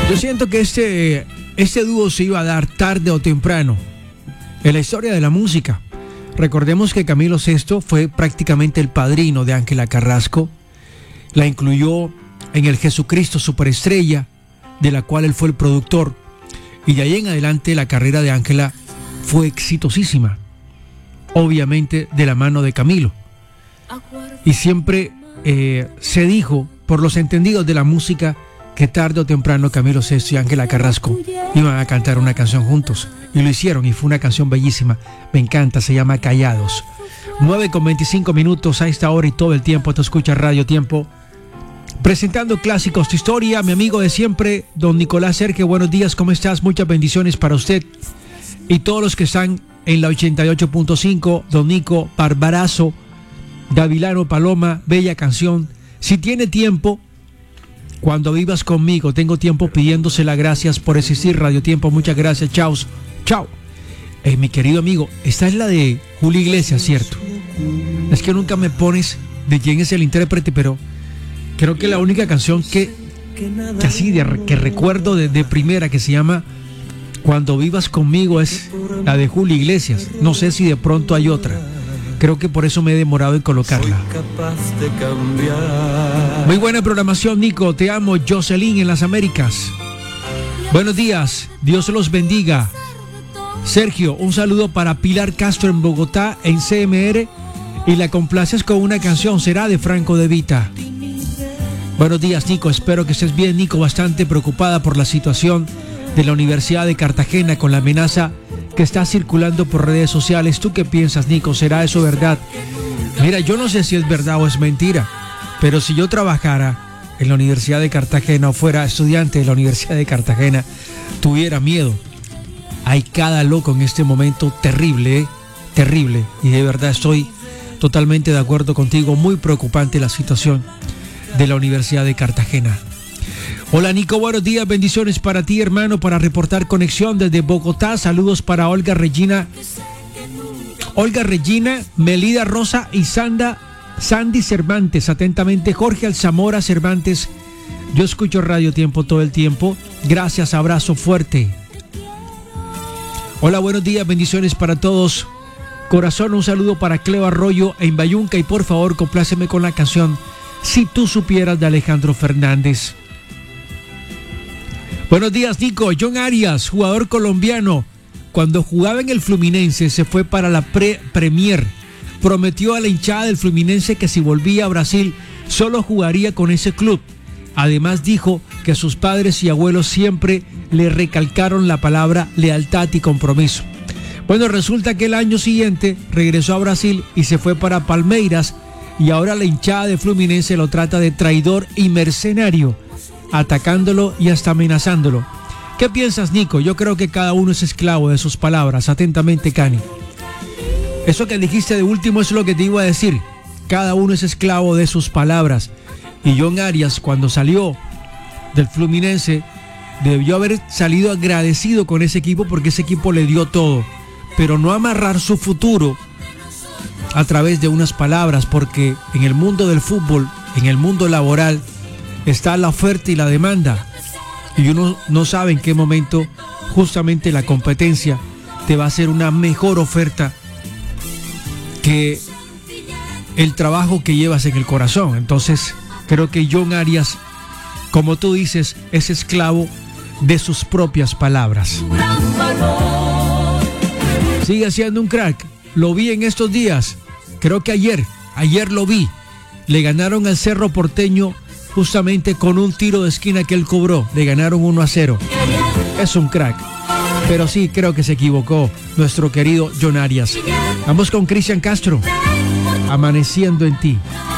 Yo siento que este dúo se iba a dar tarde o temprano en la historia de la música. Recordemos que Camilo VI fue prácticamente el padrino de Ángela Carrasco. La incluyó en el Jesucristo Superestrella, de la cual él fue el productor. Y de ahí en adelante la carrera de Ángela fue exitosísima, obviamente de la mano de Camilo. Y siempre se dijo por los entendidos de la música que tarde o temprano Camilo VI y Ángela Carrasco iban a cantar una canción juntos. Y lo hicieron y fue una canción bellísima. Me encanta, se llama Callados. 9:25 a esta hora y todo el tiempo. Te escucha Radio Tiempo. Presentando clásicos de historia, mi amigo de siempre, don Nicolás Sergio. Buenos días, ¿cómo estás? Muchas bendiciones para usted y todos los que están en la 88.5. Don Nico, Barbarazo, Gavilano Paloma, bella canción. Si tiene tiempo, cuando vivas conmigo, tengo tiempo pidiéndosela gracias por existir, Radio Tiempo. Muchas gracias, chao. Chao. Mi querido amigo, esta es la de Julio Iglesias, ¿cierto? Es que nunca me pones de quién es el intérprete, pero creo que la única canción que recuerdo de primera, que se llama Cuando vivas conmigo, es la de Julio Iglesias. No sé si de pronto hay otra. Creo que por eso me he demorado en colocarla. Muy buena programación, Nico. Te amo, Jocelyn en las Américas. Buenos días. Dios los bendiga. Sergio, un saludo para Pilar Castro en Bogotá, en CMR. Y la complaces con una canción. Será de Franco De Vita. Buenos días, Nico. Espero que estés bien, Nico. Bastante preocupada por la situación de la Universidad de Cartagena con la amenaza que está circulando por redes sociales. ¿Tú qué piensas, Nico? ¿Será eso verdad? Mira, yo no sé si es verdad o es mentira, pero si yo trabajara en la Universidad de Cartagena o fuera estudiante de la Universidad de Cartagena, tuviera miedo. Hay cada loco en este momento terrible, terrible, y de verdad estoy totalmente de acuerdo contigo. Muy preocupante la situación de la Universidad de Cartagena. Hola, Nico, buenos días, bendiciones para ti, hermano, para reportar conexión desde Bogotá. Saludos para Olga Regina, Melida Rosa y Sandy Cervantes. Atentamente, Jorge Alzamora Cervantes. Yo escucho Radio Tiempo todo el tiempo. Gracias, abrazo fuerte. Hola, buenos días, bendiciones para todos. Corazón, un saludo para Cleo Arroyo en Bayunca, y por favor, compláceme con la canción Si tú supieras, de Alejandro Fernández. Buenos días, Nico. John Arias, jugador colombiano, cuando jugaba en el Fluminense se fue para la Premier. Prometió a la hinchada del Fluminense que si volvía a Brasil solo jugaría con ese club. Además dijo que sus padres y abuelos siempre le recalcaron la palabra lealtad y compromiso. Bueno, resulta que el año siguiente regresó a Brasil y se fue para Palmeiras, y ahora la hinchada de Fluminense lo trata de traidor y mercenario, atacándolo y hasta amenazándolo. ¿Qué piensas, Nico? Yo creo que cada uno es esclavo de sus palabras. Atentamente, Cani. Eso que dijiste de último es lo que te iba a decir. Cada uno es esclavo de sus palabras. Y John Arias, cuando salió del Fluminense, debió haber salido agradecido con ese equipo, porque ese equipo le dio todo. Pero no amarrar su futuro a través de unas palabras, porque en el mundo del fútbol, en el mundo laboral, está la oferta y la demanda, y uno no sabe en qué momento justamente la competencia te va a hacer una mejor oferta que el trabajo que llevas en el corazón. Entonces creo que John Arias, como tú dices, es esclavo de sus propias palabras. Sigue siendo un crack. Lo vi en estos días, creo que ayer lo vi. Le ganaron al Cerro Porteño justamente con un tiro de esquina que él cobró. Le ganaron 1-0. Es un crack. Pero sí, creo que se equivocó nuestro querido John Arias. Vamos con Cristian Castro. Amaneciendo en ti.